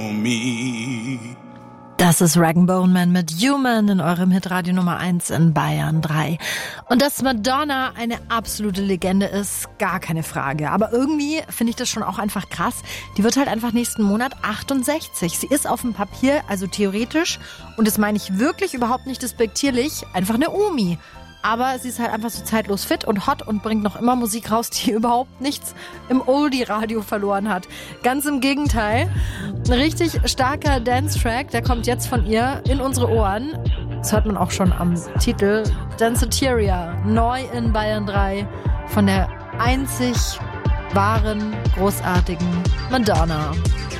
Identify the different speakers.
Speaker 1: Das ist Rag & Bone Man mit Human in eurem Hitradio Nummer 1 in Bayern 3. Und dass Madonna eine absolute Legende ist, gar keine Frage. Aber irgendwie finde ich das schon auch einfach krass. Die wird halt einfach nächsten Monat 68. Sie ist auf dem Papier, also theoretisch, und das meine ich wirklich überhaupt nicht despektierlich, einfach eine Omi. Aber sie ist halt einfach so zeitlos fit und hot und bringt noch immer Musik raus, die überhaupt nichts im Oldie-Radio verloren hat. Ganz im Gegenteil. Ein richtig starker Dance-Track, der kommt jetzt von ihr in unsere Ohren. Das hört man auch schon am Titel. Danceteria, neu in Bayern 3 von der einzig wahren, großartigen Madonna.